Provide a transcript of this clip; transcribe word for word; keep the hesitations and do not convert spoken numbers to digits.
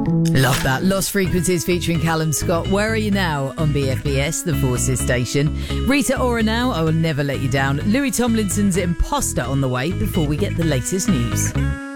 Love that. Lost Frequencies featuring Callum Scott. Where Are You Now on B F B S, the Forces station. Rita Ora now, I Will Never Let You Down. Louis Tomlinson's Imposter on the way before we get the latest news.